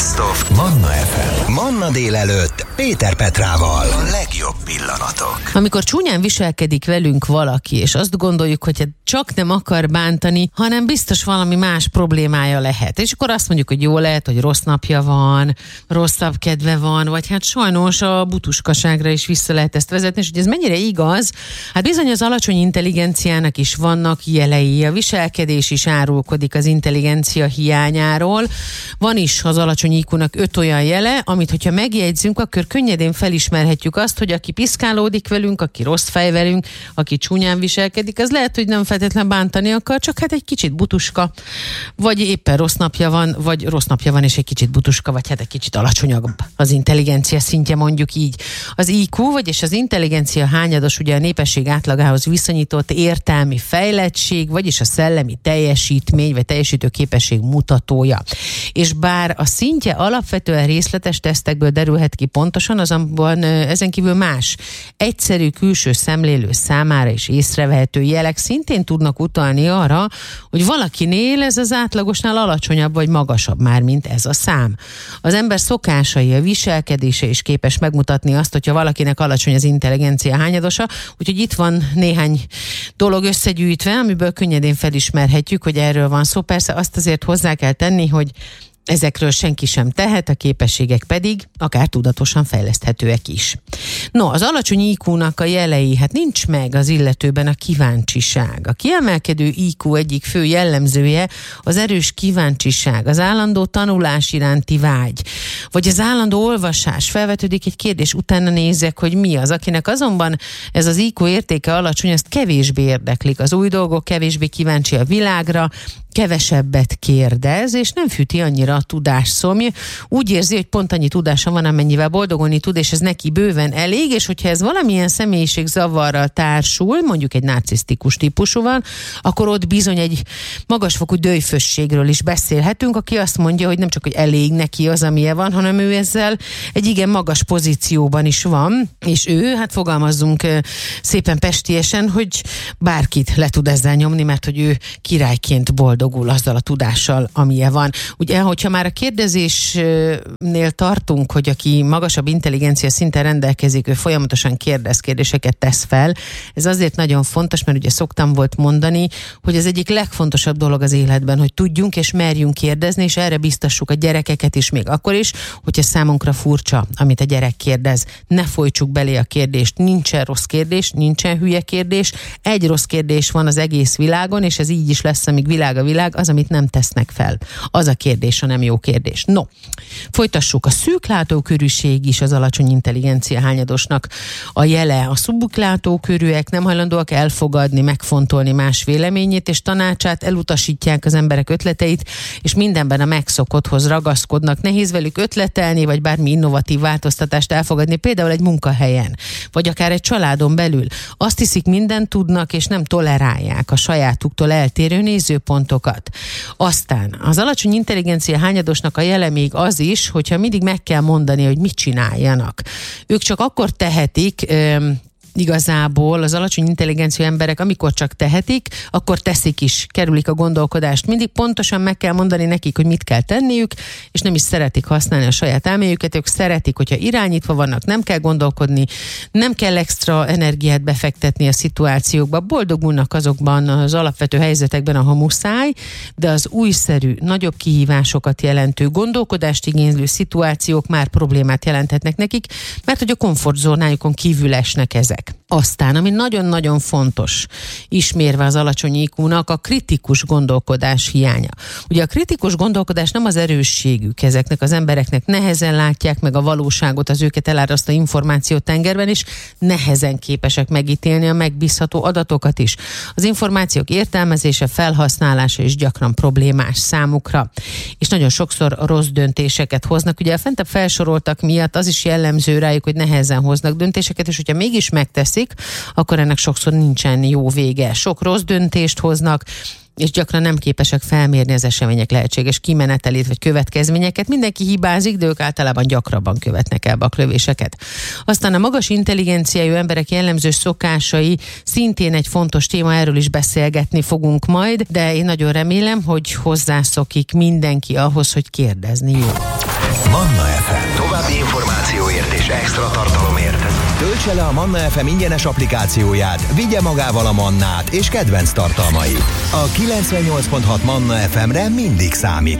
Best of Manna FM. Manna délelőtt Péter Petrával. A legjobb pillanatok. Amikor csúnyán viselkedik velünk valaki, és azt gondoljuk, hogy csak nem akar bántani, hanem biztos valami más problémája lehet. És akkor azt mondjuk, hogy jó lehet, hogy rossz napja van, rosszabb kedve van, vagy hát sajnos a butuskaságra is vissza lehet ezt vezetni, és hogy ez mennyire igaz? Hát bizony az alacsony intelligenciának is vannak jelei. A viselkedés is árulkodik az intelligencia hiányáról. Van is az alacsony IQ-nak 5 olyan jele, amit hogyha megjegyzünk, akkor könnyedén felismerhetjük azt, hogy aki piszkálódik velünk, aki rossz fej velünk, aki csúnyán viselkedik, az lehet, hogy nem feltétlenül bántani akar, csak hát egy kicsit butuska, vagy éppen rossz napja van, vagy rossz napja van és egy kicsit butuska, vagy hát egy kicsit alacsonyabb az intelligencia szintje, mondjuk így. Az IQ, vagyis az intelligencia hányados, ugye a népesség átlagához viszonyított értelmi fejlettség, vagyis a szellemi teljesítmény, vagy teljesítő képesség mutatója. És bár a szintje alapvetően részletes tesztekből derülhet ki pontosan, azonban ezen kívül más egyszerű külső szemlélő számára is észrevehető jelek szintén tudnak utalni arra, hogy valakinél ez az átlagosnál alacsonyabb vagy magasabb már, mint ez a szám. Az ember szokásai, a viselkedése is képes megmutatni azt, hogyha valakinek alacsony az intelligencia hányadosa, úgyhogy itt van néhány dolog összegyűjtve, amiből könnyedén felismerhetjük, hogy erről van szó. Persze azt azért hozzá kell tenni, hogy ezekről senki sem tehet, a képességek pedig akár tudatosan fejleszthetőek is. No, az alacsony IQ-nak a jelei, hát nincs meg az illetőben a kíváncsiság. A kiemelkedő IQ egyik fő jellemzője az erős kíváncsiság, az állandó tanulás iránti vágy, vagy az állandó olvasás. Felvetődik egy kérdés, utána nézek, hogy mi az. Akinek azonban ez az IQ értéke alacsony, azt kevésbé érdeklik az új dolgok, kevésbé kíváncsi a világra, kevesebbet kérdez, és nem fűti annyira a tudásszomj. Úgy érzi, hogy pont annyi tudása van, amennyivel boldogulni tud, és ez neki bőven elég, és hogyha ez valamilyen személyiségzavarral társul, mondjuk egy narcisztikus típusúval, akkor ott bizony egy magasfokú döjfösségről is beszélhetünk, aki azt mondja, hogy nem csak, hogy elég neki az, amilyen van, hanem ő ezzel egy igen magas pozícióban is van, és ő, hát fogalmazzunk szépen pestiesen, hogy bárkit le tud ezzel nyomni, mert hogy ő királyként boldogul azzal a tudással, amilyen van. Ugye, hogyha már a kérdezésnél tartunk, hogy aki magasabb intelligencia szinten rendelkezik, ő folyamatosan kérdéseket tesz fel. Ez azért nagyon fontos, mert ugye szoktam volt mondani, hogy az egyik legfontosabb dolog az életben, hogy tudjunk és merjünk kérdezni, és erre biztassuk a gyerekeket is, még akkor is, hogyha számunkra furcsa, amit a gyerek kérdez. Ne folytsuk belé a kérdést. Nincsen rossz kérdés, nincsen hülye kérdés. Egy rossz kérdés van az egész világon, és ez így is lesz, amíg világ a világ, az, amit nem tesznek fel. Az a kérdés, a nem jó kérdés. No, folytassuk. A szűklátókörűség is az alacsony intelligencia hányadosnak a jele. A szublátókörűek nem hajlandóak elfogadni, megfontolni más véleményét, és tanácsát, elutasítják az emberek ötleteit, és mindenben a megszokotthoz ragaszkodnak. Nehéz velük ötletelni, vagy bármi innovatív változtatást elfogadni, például egy munkahelyen, vagy akár egy családon belül. Azt hiszik, mindent tudnak, és nem tolerálják a sajátuktól eltérő nézőpontokat. Aztán az alacsony intelligencia hányadosnak a jele még az is, hogyha mindig meg kell mondani, hogy mit csináljanak. Ők csak akkor tehetik, igazából az alacsony intelligencia emberek, amikor csak tehetik, akkor teszik is, kerülik a gondolkodást. Mindig pontosan meg kell mondani nekik, hogy mit kell tenniük, és nem is szeretik használni a saját elméjüket. Ők szeretik, hogyha irányítva vannak, nem kell gondolkodni, nem kell extra energiát befektetni a szituációkba, boldogulnak azokban az alapvető helyzetekben, ahol muszáj, de az újszerű, nagyobb kihívásokat jelentő, gondolkodást igénylő szituációk már problémát jelenthetnek nekik, mert hogy a komfortzónájukon kívül esnek ezek. Aztán, ami nagyon-nagyon fontos, ismérve az alacsony IQ-nak, a kritikus gondolkodás hiánya. Ugye a kritikus gondolkodás nem az erősségük, ezeknek az embereknek nehezen látják meg a valóságot, az őket elárasztó információtengerben, és nehezen képesek megítélni a megbízható adatokat is. Az információk értelmezése, felhasználása is gyakran problémás számukra, és nagyon sokszor rossz döntéseket hoznak. Ugye a fentebb felsoroltak miatt az is jellemző rájuk, hogy nehezen hoznak döntéseket, és hogyha mégis megteszik, akkor ennek sokszor nincsen jó vége. Sok rossz döntést hoznak, és gyakran nem képesek felmérni az események lehetséges kimenetelét vagy következményeket. Mindenki hibázik, de ők általában gyakrabban követnek el baklövéseket. Aztán a magas intelligenciájú emberek jellemző szokásai szintén egy fontos téma, erről is beszélgetni fogunk majd, de én nagyon remélem, hogy hozzászokik mindenki ahhoz, hogy kérdezni jó. Manna FM. További információért és extra tartalomért töltse le a Manna FM ingyenes applikációját, vigye magával a mannát és kedvenc tartalmait. A 98.6 Manna FM-re mindig számíthat.